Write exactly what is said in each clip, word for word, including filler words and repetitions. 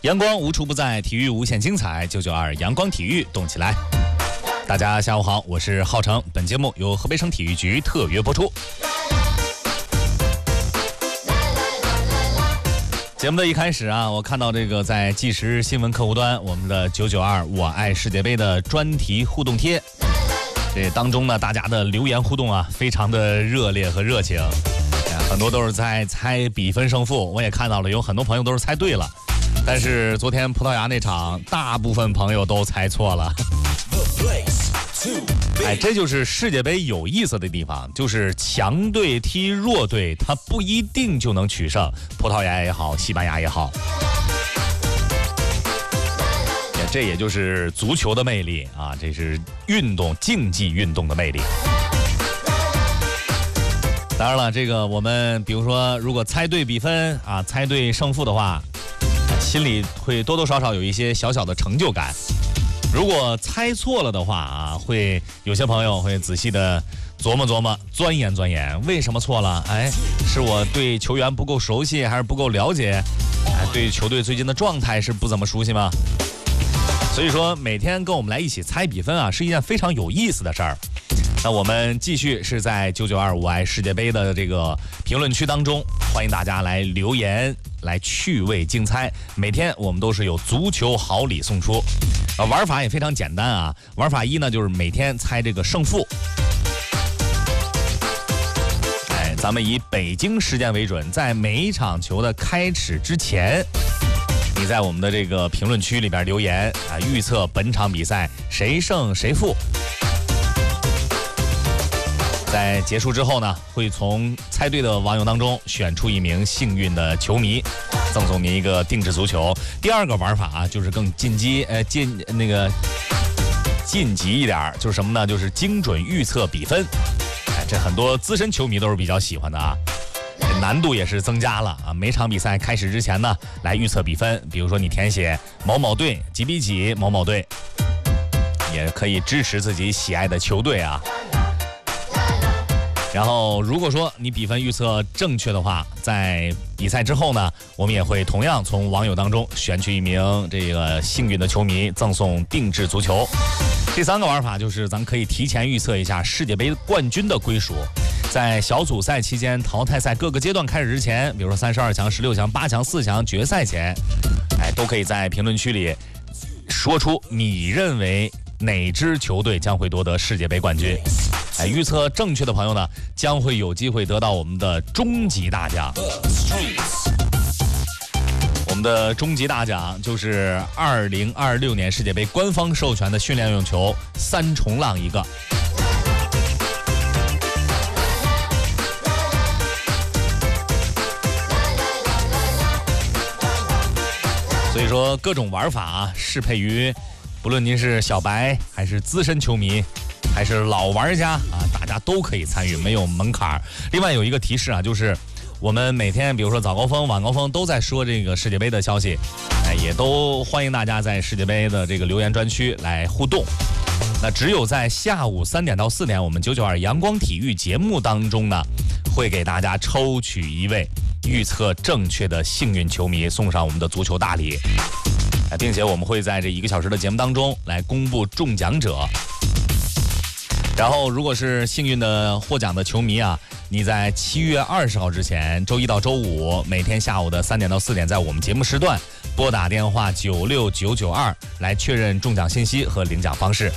阳光无处不在，体育无限精彩。九九二阳光体育，动起来！大家下午好，我是浩成。本节目由河北省体育局特约播出。节目的一开始啊，我看到这个在即时新闻客户端，我们的九九二我爱世界杯的专题互动贴，这当中呢，大家的留言互动啊，非常的热烈和热情，很多都是在猜比分胜负。我也看到了，有很多朋友都是猜对了。但是昨天葡萄牙那场，大部分朋友都猜错了。哎，这就是世界杯有意思的地方，就是强队踢弱队，他不一定就能取胜。葡萄牙也好，西班牙也好，这也就是足球的魅力啊！这是运动竞技运动的魅力。当然了，这个我们比如说，如果猜对比分啊，猜对胜负的话，心里会多多少少有一些小小的成就感。如果猜错了的话啊，会有些朋友会仔细的琢磨琢磨，钻研钻研，为什么错了？哎，是我对球员不够熟悉，还是不够了解？哎，对球队最近的状态是不怎么熟悉吗？所以说，每天跟我们来一起猜比分啊，是一件非常有意思的事儿。那我们继续是在九九二我爱世界杯的这个评论区当中，欢迎大家来留言，来趣味竞猜。每天我们都是有足球好礼送出，呃，玩法也非常简单啊。玩法一呢，就是每天猜这个胜负。哎，咱们以北京时间为准，在每一场球的开始之前，你在我们的这个评论区里边留言啊，预测本场比赛谁胜谁负。在结束之后呢，会从猜对的网友当中选出一名幸运的球迷，赠送您一个定制足球。第二个玩法啊，就是更进击，呃，进那个晋级一点，就是什么呢？就是精准预测比分。哎，这很多资深球迷都是比较喜欢的啊。难度也是增加了啊！每场比赛开始之前呢，来预测比分。比如说你填写某某队几比几，某某队，也可以支持自己喜爱的球队啊。然后如果说你比分预测正确的话，在比赛之后呢，我们也会同样从网友当中选取一名这个幸运的球迷，赠送定制足球。第三个玩法就是咱可以提前预测一下世界杯冠军的归属。在小组赛期间，淘汰赛各个阶段开始之前，比如说三十二强、十六强、八强、四强、决赛前，哎，都可以在评论区里说出你认为哪支球队将会夺得世界杯冠军。哎，预测正确的朋友呢，将会有机会得到我们的终极大奖。我们的终极大奖就是二零二六年世界杯官方授权的训练用球三重浪一个。所以说，各种玩法啊，适配于不论您是小白还是资深球迷，还是老玩家啊，大家都可以参与，没有门槛。另外有一个提示啊，就是我们每天比如说早高峰、晚高峰都在说这个世界杯的消息，哎，也都欢迎大家在世界杯的这个留言专区来互动。那只有在下午三点到四点，我们九九二阳光体育节目当中呢，会给大家抽取一位预测正确的幸运球迷，送上我们的足球大礼，并且我们会在这一个小时的节目当中来公布中奖者。然后如果是幸运的获奖的球迷啊，你在七月二十号之前，周一到周五每天下午的三点到四点，在我们节目时段拨打电话九六九九二来确认中奖信息和领奖方式。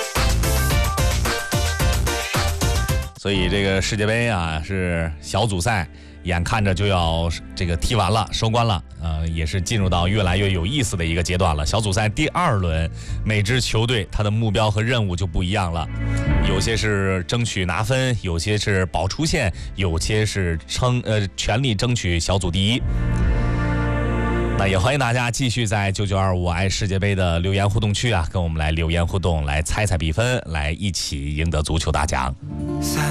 所以这个世界杯啊，是小组赛眼看着就要这个踢完了，收官了，呃，也是进入到越来越有意思的一个阶段了。小组赛第二轮，每支球队它的目标和任务就不一样了，有些是争取拿分，有些是保出线，有些是争呃全力争取小组第一。那也欢迎大家继续在九九二我爱世界杯的留言互动区啊，跟我们来留言互动，来猜猜比分，来一起赢得足球大奖。